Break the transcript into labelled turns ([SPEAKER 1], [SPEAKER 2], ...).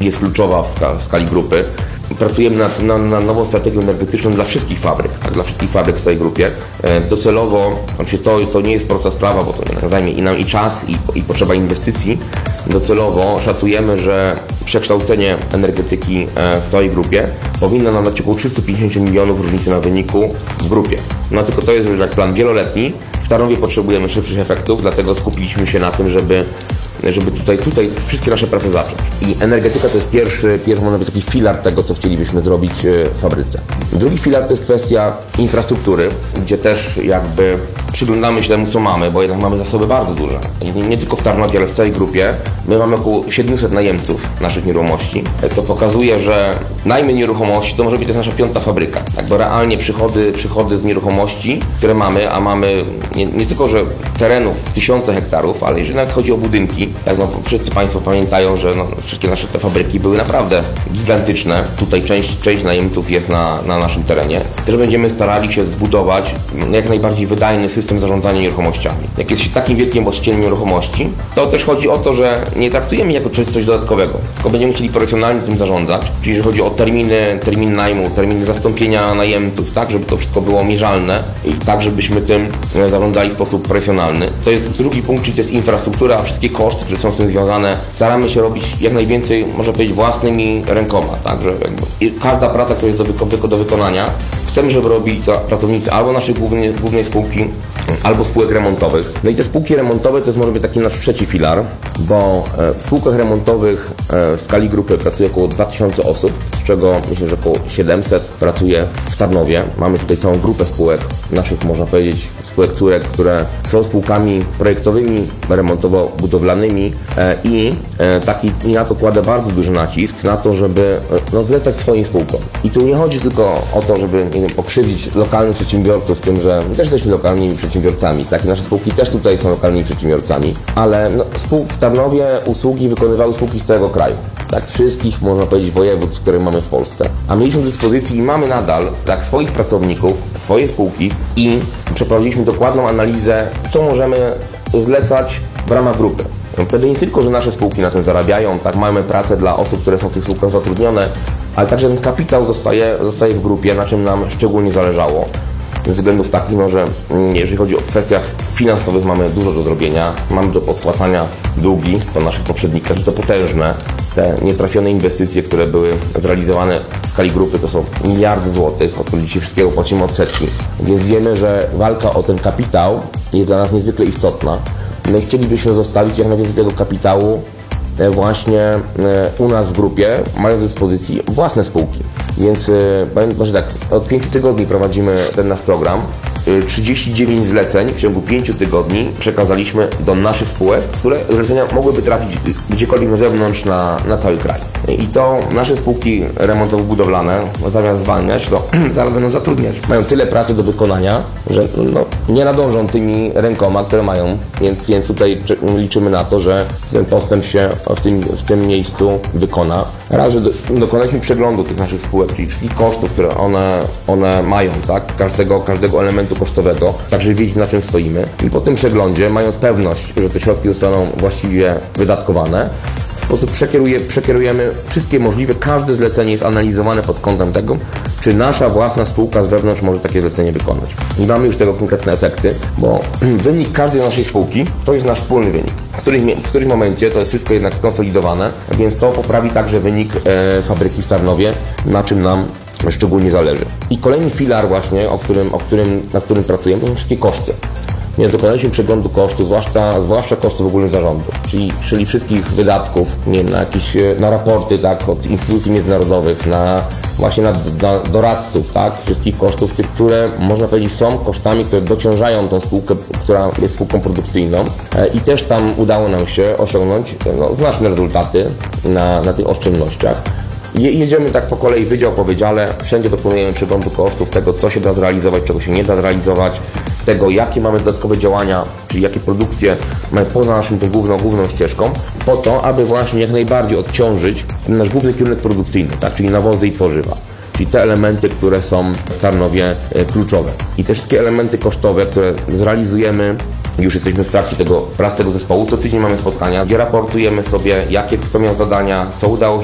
[SPEAKER 1] jest kluczowa w skali grupy. Pracujemy na nową strategię energetyczną dla wszystkich fabryk, tak, dla wszystkich fabryk w całej grupie. Docelowo, to nie jest prosta sprawa, bo to zajmie nam i czas, i potrzeba inwestycji. Docelowo szacujemy, że przekształcenie energetyki w całej grupie powinno nam dać około 350 milionów różnicy na wyniku w grupie. No tylko to jest już jak plan wieloletni. W Tarnowie potrzebujemy szybszych efektów, dlatego skupiliśmy się na tym, żeby tutaj wszystkie nasze prace zacząć. I energetyka to jest pierwszy można być taki filar tego, co chcielibyśmy zrobić w fabryce. Drugi filar to jest kwestia infrastruktury, gdzie też jakby przyglądamy się temu, co mamy, bo jednak mamy zasoby bardzo duże. Nie tylko w Tarnowie, ale w całej grupie. My mamy około 700 najemców naszych nieruchomości, co pokazuje, że najmy nieruchomości to może być też nasza 5. fabryka. Tak, bo realnie przychody z nieruchomości, które mamy, a mamy nie tylko, że terenów w 1000 hektarów, ale jeżeli nawet chodzi o budynki, tak, wszyscy Państwo pamiętają, że wszystkie nasze te fabryki były naprawdę gigantyczne. Tutaj część najemców jest na naszym terenie. Też będziemy starali się zbudować jak najbardziej wydajny system zarządzania nieruchomościami. Jak jest się takim wielkim właścicielem nieruchomości, to też chodzi o to, że nie traktujemy jako coś dodatkowego, tylko będziemy musieli profesjonalnie tym zarządzać, czyli jeżeli chodzi o termin najmu, terminy zastąpienia najemców, tak, żeby to wszystko było mierzalne i tak, żebyśmy tym zarządzali w sposób profesjonalny. To jest drugi punkt, czyli to jest infrastruktura, a wszystkie koszty, które są z tym związane, staramy się robić jak najwięcej, można powiedzieć, własnymi rękoma, tak, że każda praca, która jest do wykonania, chcemy, żeby robili to pracownicy albo naszej głównej spółki, albo spółek remontowych. No i te spółki remontowe to jest może być taki nasz trzeci filar, bo w spółkach remontowych w skali grupy pracuje około 2000 osób, z czego myślę, że około 700 pracuje w Tarnowie. Mamy tutaj całą grupę spółek, naszych można powiedzieć spółek córek, które są spółkami projektowymi, remontowo-budowlanymi i na to kładę bardzo duży nacisk, na to, żeby zlecać swoim spółkom. I tu nie chodzi tylko o to, żeby pokrzywić lokalnych przedsiębiorców tym, że my też jesteśmy lokalnymi przedsiębiorcami, tak? Nasze spółki też tutaj są lokalnymi przedsiębiorcami, ale w Tarnowie usługi wykonywały spółki z całego kraju, tak? Z wszystkich, można powiedzieć, województw, które mamy w Polsce. A mieliśmy do dyspozycji i mamy nadal, tak, swoich pracowników, swoje spółki i przeprowadziliśmy dokładną analizę, co możemy zlecać w ramach grupy. Wtedy nie tylko, że nasze spółki na tym zarabiają, tak, mamy pracę dla osób, które są w tych spółkach zatrudnione, ale także ten kapitał zostaje w grupie, na czym nam szczególnie zależało. Ze względów takich, że jeżeli chodzi o kwestiach finansowych, mamy dużo do zrobienia, mamy do pospłacania długi po naszych poprzednikach i to potężne. Te nietrafione inwestycje, które były zrealizowane w skali grupy, to są miliardy złotych, od których dzisiaj wszystkiego płacimy odsetki. Więc wiemy, że walka o ten kapitał jest dla nas niezwykle istotna. My chcielibyśmy zostawić jak najwięcej tego kapitału właśnie u nas w grupie, mając do dyspozycji własne spółki. Więc powiem, że tak, od 5 tygodni prowadzimy ten nasz program. 39 zleceń w ciągu 5 tygodni przekazaliśmy do naszych spółek, które zlecenia mogłyby trafić gdziekolwiek na zewnątrz, na cały kraj. I to nasze spółki remontowo-budowlane, zamiast zwalniać, to zaraz będą zatrudniać. Mają tyle pracy do wykonania, że nie nadążą tymi rękoma, które mają, więc tutaj liczymy na to, że ten postęp się w tym miejscu wykona. Raz, że dokonaliśmy przeglądu tych naszych spółek, czyli wszystkich kosztów, które one mają, tak? Każdego elementu kosztowego, tak żeby wiedzieć, na czym stoimy. I po tym przeglądzie, mając pewność, że te środki zostaną właściwie wydatkowane, po prostu przekierujemy wszystkie możliwe, każde zlecenie jest analizowane pod kątem tego, czy nasza własna spółka z wewnątrz może takie zlecenie wykonać. I mamy już tego konkretne efekty, bo wynik każdej naszej spółki to jest nasz wspólny wynik. W którym momencie to jest wszystko jednak skonsolidowane, więc to poprawi także wynik fabryki w Tarnowie, na czym nam szczególnie zależy. I kolejny filar właśnie, na którym pracujemy, to są wszystkie koszty. Więc dokonaliśmy przeglądu kosztów, zwłaszcza kosztów ogólnych zarządu, czyli wszystkich wydatków, nie wiem, na raporty, tak, od instytucji międzynarodowych, na doradców, tak, wszystkich kosztów, tych, które można powiedzieć są kosztami, które dociążają tą spółkę, która jest spółką produkcyjną i też tam udało nam się osiągnąć znaczne rezultaty na tych oszczędnościach. Jedziemy tak po kolei, wydział po wydziale, wszędzie dokonujemy przeglądu kosztów, tego, co się da zrealizować, czego się nie da zrealizować, tego, jakie mamy dodatkowe działania, czyli jakie produkcje mamy poza naszą tą główną ścieżką, po to, aby właśnie jak najbardziej odciążyć ten nasz główny kierunek produkcyjny, tak, czyli nawozy i tworzywa. Czyli te elementy, które są w Tarnowie kluczowe. I te wszystkie elementy kosztowe, które zrealizujemy, już jesteśmy w trakcie prac tego zespołu. Co tydzień mamy spotkania, gdzie raportujemy sobie, kto miał zadania, co udało